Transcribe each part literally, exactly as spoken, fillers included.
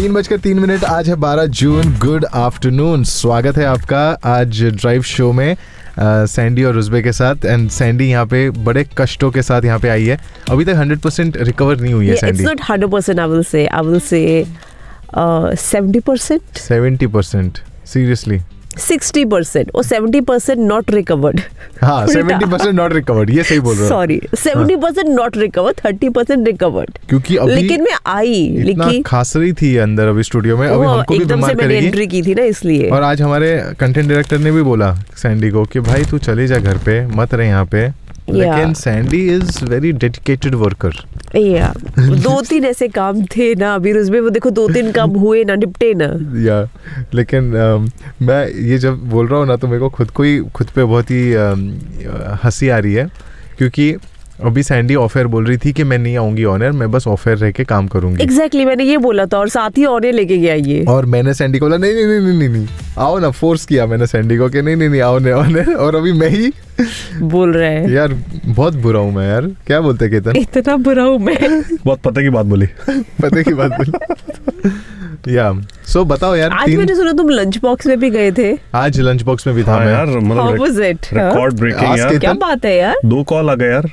तीन बजकर तीन मिनट आज है बारह जून। गुड आफ्टरनून, स्वागत है आपका आज ड्राइव शो में सैंडी और रुजबे के साथ। एंड सैंडी यहाँ पे बड़े कष्टों के साथ यहाँ पे आई है। अभी तक हंड्रेड परसेंट रिकवर नहीं हुई है Sandy. It's not hundred percent, I will say, I will say uh, seventy percent seventy percent seriously sixty percent और सेवेंटी परसेंट नॉट रिकवर्ड। हाँ, सेवेंटी परसेंट नॉट रिकवर्ड, ये सही बोल रहे हो। Sorry, seventy percent not recovered, thirty percent recovered. क्योंकि अभी लेकिन मैं आई इतना खास रही थी अंदर अभी स्टूडियो में, अभी हमको भी बीमार करेगी। एंट्री की थी ना इसलिए। और आज हमारे कंटेंट डायरेक्टर ने भी बोला सैंडी को कि भाई तू चले जा घर पे, मत रहे यहाँ पे। लेकिन Sandy is very dedicated worker. या दो तीन ऐसे काम थे ना अभी रुजबे, वो देखो दो तीन काम हुए ना, निपटे ना। या लेकिन uh, मैं ये जब बोल रहा हूँ ना तो मेरे को खुद को ही खुद पे बहुत ही uh, हंसी आ रही है, क्योंकि अभी सैंडी ऑफ एयर बोल रही थी कि मैं नहीं आऊंगी ऑन एयर, मैं बस ऑफ एयर रह के काम करूंगी। एग्जैक्टली exactly, मैंने ये बोला था और साथ ही ऑन एयर लेके गया ये। और मैंने सैंडी को बोला नहीं नहीं नहीं नहीं नहीं आओ ना, फोर्स किया मैंने सैंडी को कि नहीं नहीं नहीं आओ नहीं ऑन एयर। और अभी मैं ही बोल रहे हैं यार बहुत बुरा हूँ मैं यार। क्या बोलते केतन? इतना बुरा हूँ मैं? बहुत पते की बात बोली। पते की बात बोली। या सो बताओ यार। आज मैंने सुना तुम लंच बॉक्स में भी गए थे। आज लंच बॉक्स में भी था मैं यार, मतलब रिकॉर्ड ब्रेकिंग यार। क्या बात है यार, दो कॉल आ गए यार।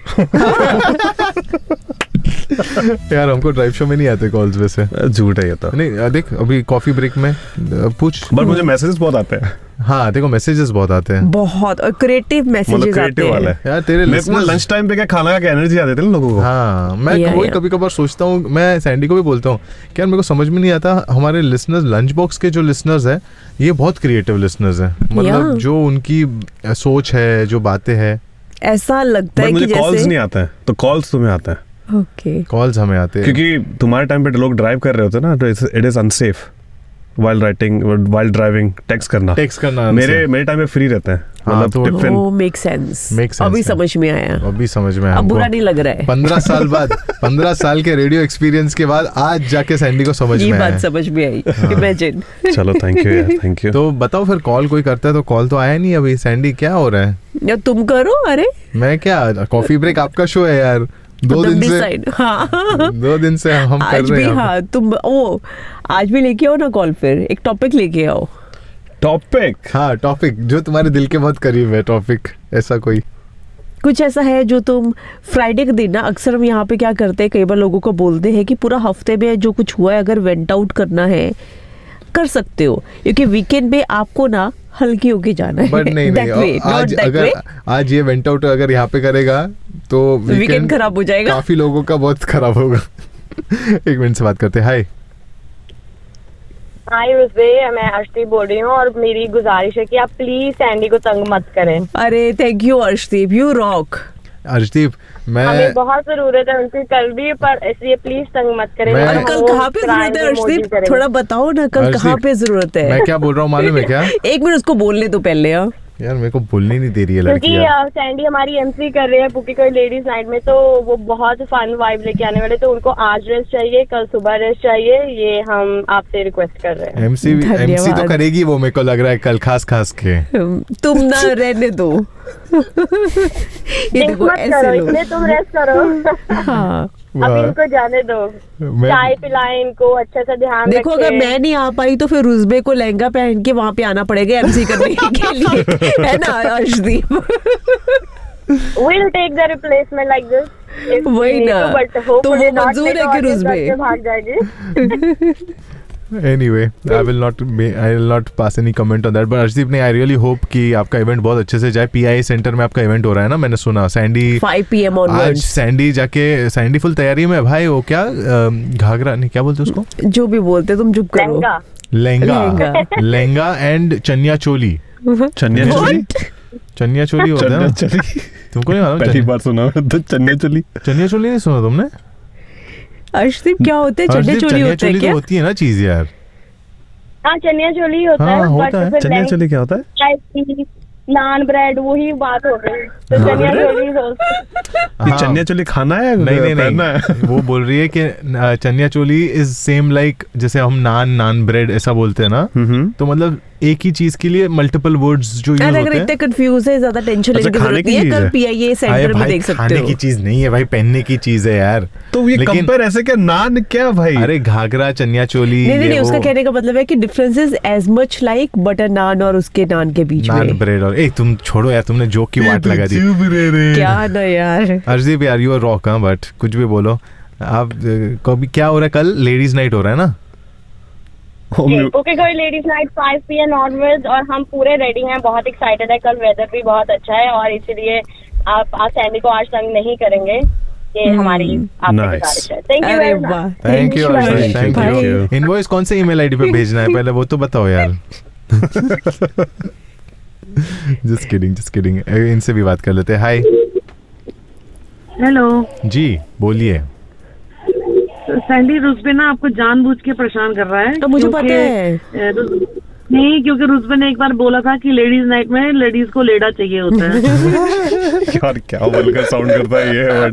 यार हमको ड्राइव शो में नहीं आते कॉल्स वैसे। झूठ है ये तो। नहीं देख अभी कॉफी ब्रेक में पूछ, बट मुझे मैसेजेस बहुत आते हैं। हाँ देखो मैसेजेस बहुत आते हैं, बहुत, और क्रिएटिव मैसेजेस आते हैं यार तेरे लिसनर। लंच टाइम पे क्या खाना का एनर्जी आ जाती है लोगों को। हाँ मैं वही कभी कभार सोचता हूँ, मैं सैंडी को भी बोलता हूँ कि यार मेरे को समझ में नहीं आता हमारे लिसनर्स, लंच बॉक्स के जो लिसनर्स हैं ये बहुत क्रिएटिव लिसनर्स हैं। मतलब जो उनकी सोच है, जो बातें हैं, ऐसा लगता है कि जैसे कॉल्स नहीं आता है तो कॉल्स तुम्हें आता है। ओके, कॉल्स हमें आते हैं क्योंकि तुम्हारे टाइम पे लोग ड्राइव कर रहे होते ना, तो it is unsafe while writing while driving text करना टेक्स्ट करना मेरे मेरे टाइम में फ्री रहता है। मतलब तो मेक सेंस, मेक सेंस अभी समझ में आया, अभी समझ में आया। अब बुरा नहीं लग रहा है। पंद्रह साल बाद, पंद्रह साल के रेडियो एक्सपीरियंस के बाद आज जाके सैंडी को समझ में आया, ये बात समझ में आई। इमेजिन। चलो थैंक यू यार, थैंक यू। तो बताओ फिर कॉल कोई करता है तो कॉल तो आया नहीं अभी। सैंडी क्या हो रहा है? या तुम करो। अरे मैं क्या, कॉफी ब्रेक आपका शो है यार। दो दिन से हाँ। दो दिन से हम कर रहे हैं। हाँ तुम ओ आज भी लेके आओ ना कॉल, फिर एक टॉपिक लेके आओ। टॉपिक? हाँ टॉपिक जो तुम्हारे दिल के बहुत करीब है। टॉपिक ऐसा कोई कुछ ऐसा है जो तुम फ्राइडे के दिन ना, अक्सर हम यहाँ पे क्या करते हैं, कई बार लोगों को बोलते हैं कि पूरा हफ्ते में जो कुछ हुआ है अगर वेंट आउट करना है कर सकते हो, क्योंकि वीकेंड पे आपको ना हल्की होके जाना है। बट नहीं नहीं way, आज अगर way. आज ये वेंट आउट अगर यहाँ पे करेगा तो वीकेंड खराब हो जाएगा, काफी लोगों का बहुत खराब होगा। एक मिनट से बात करते हैं। हाय हाय रुजबे, मैं अर्शदीप बोल रही हूँ और मेरी गुजारिश है कि आप प्लीज सैंडी को तंग मत करें। अरे thank you Arshdeep, you rock. Arshdeep मैं हमें बहुत जरूरत है उनकी कल भी, पर इसलिए प्लीज तंग मत करें। और कल कहाँ पे जरूरत है अर्शदीप, थोड़ा बताओ ना कल कहाँ पे जरूरत है? मैं क्या बोल रहा हूँ मालूम है क्या? एक मिनट उसको बोलने तो पहले। यार यार मेरे को बोलने नहीं दे रही है लड़की। क्योंकि सैंडी हमारी एमसी कर रहे हैं पुकी कोई लेडीज नाइट में, तो वो बहुत फन वाइब लेके आने वाले, तो उनको आज रेस्ट चाहिए, कल सुबह रेस्ट चाहिए, ये हम आपसे रिक्वेस्ट कर रहे हैं। एमसी एमसी तो करेगी वो, मेरे को लग रहा है कल खास खास के। तुम ना रहने दो। ये देखो ऐसे लोग, तुम रेस्ट करो। हाँ अभी इनको जाने दो, चाय पिलाएं इनको, अच्छे से ध्यान देखो। अगर मैं नहीं आ पाई तो फिर रुजबे को लहंगा पहन के वहाँ पे आना पड़ेगा एमसी करने के लिए, है ना Arshdeep? We'll take the replacement like this। वही ना, तो वो मंजूर है कि रुजबे भाग जाएगी। Anyway, I will not I will not pass any comment on that. But Arshdeep ने I really hope कि आपका इवेंट बहुत अच्छे से जाए। पी आई सेंटर में आपका इवेंट हो रहा है ना, मैंने सुना। Sandy five P M onwards। आज सैंडी जाके सैंडी फुल तैयारी में भाई। वो क्या घाघरा नहीं क्या बोलते उसको, जो भी बोलते तुम चुप करो। लहंगा लहंगा एंड चनिया चोली। चनिया चोली चनिया चोली होता है ना? तुमको नहीं मालूम? पहली बार सुना तो चनिया चोली। चनिया चोली नहीं सुना तुमने? अर्शदीप क्या होते हैं? चनिया चोली होता है क्या? होती है ना चीज यार। हाँ चनिया चोली होता हाँ, है। होता है। चनिया चोली क्या होता है? नान ब्रेड वही बात हो रही है। तो चनिया चोली चनिया चोली खाना है? नहीं नहीं नहीं, वो बोल रही है कि chaniya choli is same like जैसे हम नान नान ब्रेड ऐसा बोलते हैं ना, तो मतलब एक ही चीज के लिए मल्टीपल वर्ड्स जो यूज अगर होते हैं। इतने कंफ्यूज है, ज्यादा टेंशन लेने अच्छा, की खाने जरूरत की नहीं है, चीज कल है। पीआईए अरे सेंटर में भाई देख सकते खाने हो। की चीज नहीं है भाई, पहनने की चीज है यार। तो ये लेकिन- कंपेयर ऐसे क्या, नान क्या भाई? अरे घाघरा चनिया चोली, नहीं नहीं ये नहीं, उसका वो, कहने का मतलब है कि differences as much like butter नान और उसके नान के बीच नान में। ब्रेड और ए तुम छोड़ो यार, तुमने जोक की वाट लगा दी। क्या ना यार। अर्जीब यार यू आर रॉक, हाँ बट कुछ भी बोलो आप। अ, कभी क्या हो रहा है, कल लेडीज नाइट हो रहा है ना? ओके कोई ladies night five P M onwards और हम पूरे रेडी हैं, बहुत एक्साइटेड है। कल वेदर भी बहुत अच्छा है और इसीलिए आप आप सैंडी को आज तंग नहीं करेंगे, ये हमारी आपसे Nice. गुजारिश है। थैंक यू अरे वेरी मच। वाह, thank you very अर्जीब, much. Thank Thank you. you. Invoice कौन से ईमेल आईडी पे भेजना है पहले वो तो बताओ यार। जस्ट किडिंग जस्ट किडिंग, इनसे भी बात कर लेते हैं। हाय हेलो जी, बोलिए। सैंडी, रुस्बे ना आपको जानबूझ के परेशान कर रहा है। अब मुझे क्योंकि, पता है। अ, रुस- नहीं, क्योंकि रुस्बे ने एक बार बोला था कि लेडीज नाइट में लेडीज को लेडा चाहिए होता है। यार क्या वल्गर साउंड करता है ये वर्ड।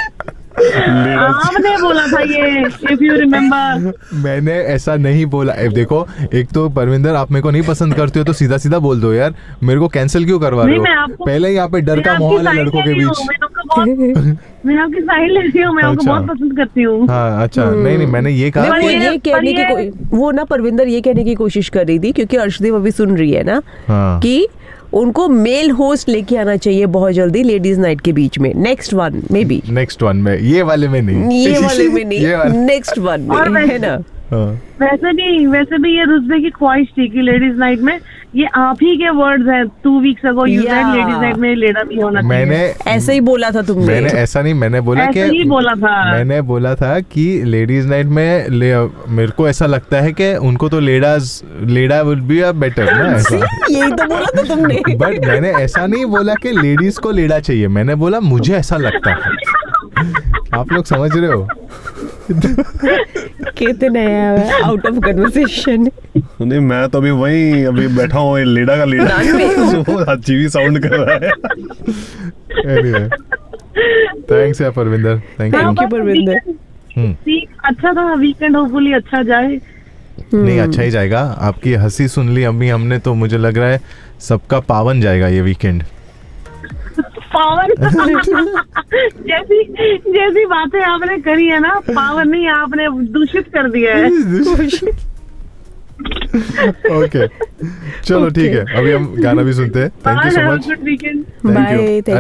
आपने बोला था ये, इफ यू रिमेम्बर। मैंने ऐसा नहीं बोला। ए, देखो, एक तो परविंदर आप मेरे को नहीं पसंद करते हो तो सीधा सीधा बोल दो यार, मेरे को कैंसिल क्यों करवा रहे नहीं, मैं हो? आपको- पहले यहाँ पे डर मैं का आपकी माहौल है साइड लड़कों ले के रही हूँ, बीच। मैं आपको बहुत- मैं आपकी साइड ले रही हूँ, मैं आपको अच्छा। बहुत पसंद करती हूँ। हाँ अच्छा, नहीं नहीं मैंने ये कहा देखो, पर कि ये- ये कहने की पर कोई वो ना परविंदर ये कहने की कोशिश कर रही थी, क्योंकि अर्शदीप अभी सुन रही है ना, हाँ। कि उनको मेल होस्ट लेके आना चाहिए बहुत जल्दी लेडीज नाइट के बीच में, next one may be, next one में, ये वाले में नहीं, ये वाले में ये वाले- नहीं, नेक्स्ट वन और में, वैसे- है ना। हाँ। वैसे भी वैसे भी ये रुस्बे की ख्वाहिश थी कि लेडीज नाइट में, ये आप ही के वर्ड्स हैं, two weeks ago you said Yeah. Ladies night में लेडा भी होना चाहिए। मैंने ऐसे ही बोला था तुमने। मैंने ऐसा नहीं, मैंने बोला ऐसे ही कि बोला था। मैंने बोला था कि लेडीज नाइट में ले, मेरे को ऐसा लगता है कि उनको तो लेडाज लेडा वुड बी अ बेटर ना, ऐसा। यही तो बोला था तुमने। बट मैंने ऐसा नहीं बोला कि लेडीज को लेडा चाहिए, मैंने बोला मुझे ऐसा लगता है। आप लोग समझ रहे हो? कितने आउट ऑफ कन्वर्सेशन। नहीं, मैं तो अभी वही अभी बैठा हूँ, ये लेडा का लेडा अजीब ही साउंड कर रहा है। Anyway, थैंक्स यार Parvinder, thank you. Thank you Parvinder. हम्म, ठीक, अच्छा था वीकेंड, होपफुली अच्छा जाए। नहीं अच्छा ही जाएगा। आपकी हंसी सुन ली अम्मी हमने, तो मुझे लग रहा है सबका पावन जाएगा ये वीकेंड। पावन जैसी जैसी बातें आपने करी है ना, पावन नहीं, आपने दूषित कर दिया है। ओके चलो ठीक है, अभी हम गाना भी सुनते हैं। Thank you so much. Good weekend. Thank you. Bye.